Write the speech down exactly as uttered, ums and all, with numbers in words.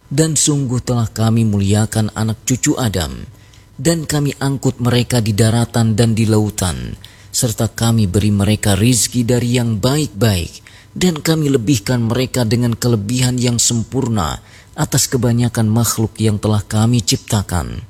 Dan sungguh telah kami muliakan anak cucu Adam, dan kami angkut mereka di daratan dan di lautan, serta kami beri mereka rizki dari yang baik-baik, dan kami lebihkan mereka dengan kelebihan yang sempurna atas kebanyakan makhluk yang telah kami ciptakan.